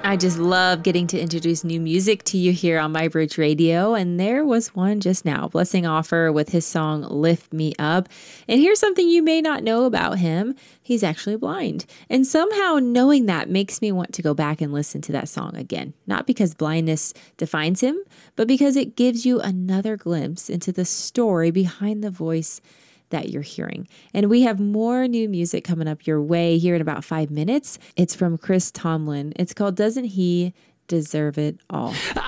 I just love getting to introduce new music to you here on My Bridge Radio. And there was one just now, Blessing Offor with his song Lift Me Up. And here's something you may not know about him. He's actually blind. And somehow knowing that makes me want to go back and listen to that song again. Not because blindness defines him, but because it gives you another glimpse into the story behind the voice that you're hearing. And we have more new music coming up your way here in about 5 minutes. It's from Chris Tomlin. It's called Doesn't He Deserve It All?